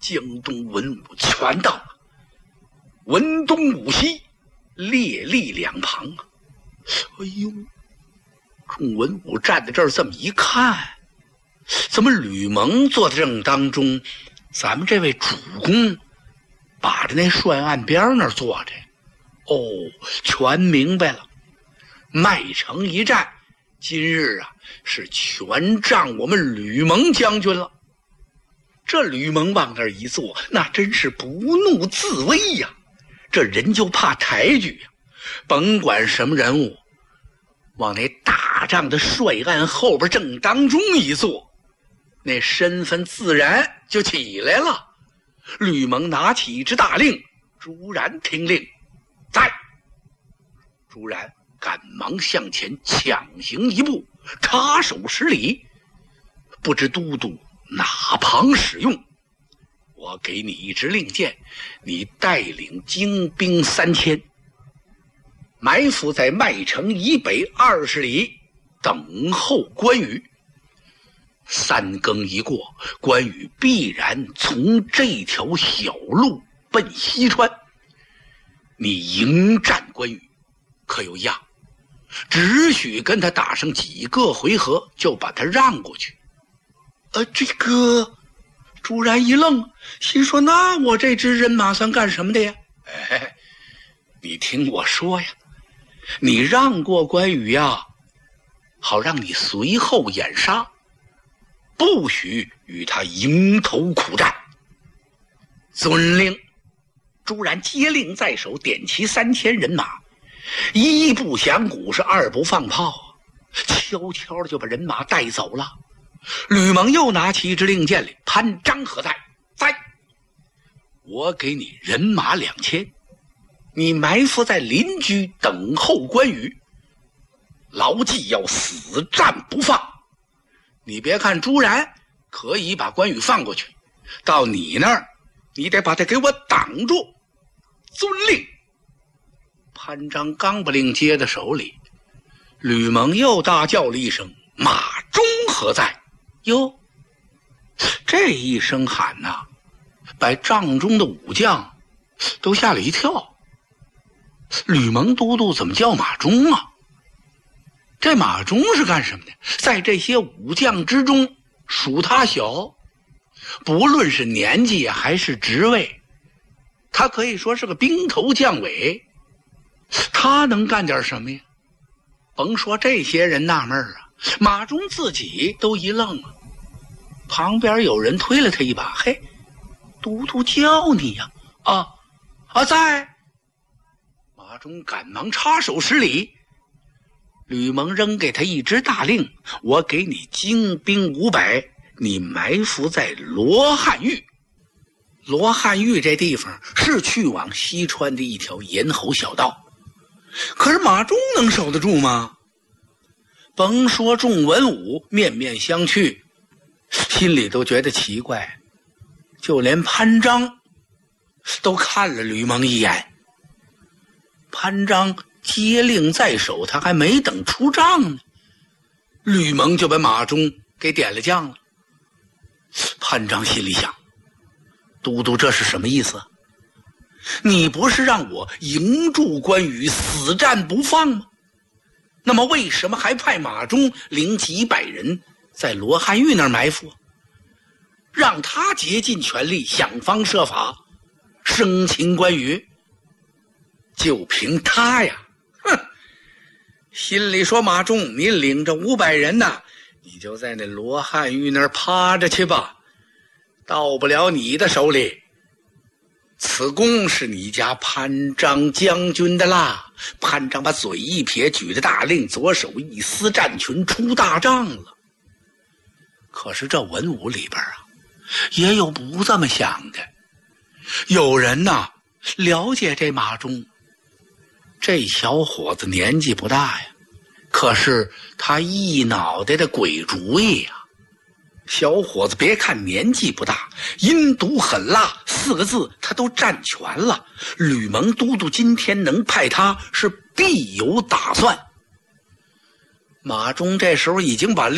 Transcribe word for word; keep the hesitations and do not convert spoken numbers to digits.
江东文武全到了，文东武西列立两旁啊。哎呦，众文武站在这儿这么一看，怎么吕蒙坐在正当中，咱们这位主公把着那帅案边那儿坐着。哦，全明白了，麦城一战今日啊是全仗我们吕蒙将军了。这吕蒙往那儿一坐，那真是不怒自威呀，这人就怕抬举呀，甭管什么人物，往那大帐的帅案后边正当中一坐，那身份自然就起来了。吕蒙拿起一支大令，朱然听令，在。朱然赶忙向前抢行一步，插手施礼，不知都督哪旁使用？我给你一支令箭，你带领精兵三千，埋伏在麦城以北二十里，等候关羽。三更一过，关羽必然从这条小路奔西川。你迎战关羽，可有样？只许跟他打上几个回合，就把他让过去。呃，这个朱然一愣，心说：那我这支人马算干什么的呀？哎，你听我说呀，你让过关羽呀，好让你随后掩杀，不许与他迎头苦战。遵令。朱然接令在手，点齐三千人马，一不响鼓是二不放炮，悄悄的就把人马带走了。吕蒙又拿起一支令箭来，潘璋何在？在。我给你人马两千，你埋伏在邻居等候关羽，牢记要死战不放。你别看朱然可以把关羽放过去，到你那儿你得把他给我挡住。遵令。潘璋刚把令接在手里，吕蒙又大叫了一声：马忠何在？哟，这一声喊呐、啊，把帐中的武将都吓了一跳。吕蒙都督怎么叫马忠啊？这马忠是干什么的？在这些武将之中属他小，不论是年纪还是职位，他可以说是个兵头将尾，他能干点什么呀？甭说这些人纳闷啊，马忠自己都一愣啊。旁边有人推了他一把：嘿，都督叫你呀！啊啊，在。马忠赶忙插手施礼。吕蒙扔给他一支大令：我给你精兵五百，你埋伏在罗汉峪。罗汉峪这地方是去往西川的一条咽喉小道，可是马忠能守得住吗？甭说众文武面面相觑，心里都觉得奇怪，就连潘璋都看了吕蒙一眼。潘璋接令在手，他还没等出帐呢，吕蒙就把马忠给点了将了。潘璋心里想：都督这是什么意思？你不是让我迎住关羽死战不放吗？那么为什么还派马忠领几百人在罗汉峪那儿埋伏，让他竭尽全力想方设法生擒关羽？就凭他呀，哼！心里说：马忠，你领着五百人呐，你就在那罗汉峪那儿趴着去吧，到不了你的手里。此功是你家潘璋将军的啦。潘璋把嘴一撇，举着大令，左手一撕战裙，出大帐了。可是这文武里边啊，也有不这么想的。有人呐，了解这马忠，这小伙子年纪不大呀，可是他一脑袋的鬼主意呀。小伙子别看年纪不大，阴毒狠辣四个字他都占全了。吕蒙都督今天能派他，是必有打算。马忠这时候已经把